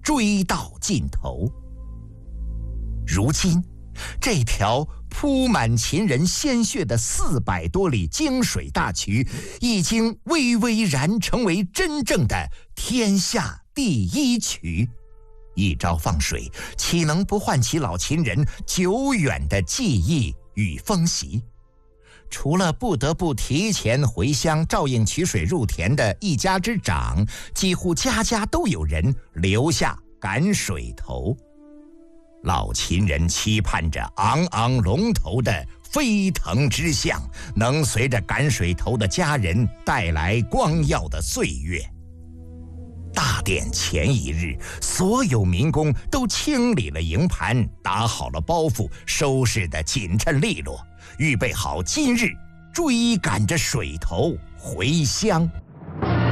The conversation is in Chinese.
追到尽头。如今，这条铺满秦人鲜血的400多里泾水大渠，已经巍巍然成为真正的天下第1渠。一朝放水，岂能不唤起老秦人久远的记忆与风习？除了不得不提前回乡照应取水入田的一家之长，几乎家家都有人留下赶水头。老秦人期盼着昂昂龙头的飞腾之象，能随着赶水头的家人带来光耀的岁月。大典前一日，所有民工都清理了营盘，打好了包袱，收拾得紧趁利落，预备好今日追赶着水头回乡。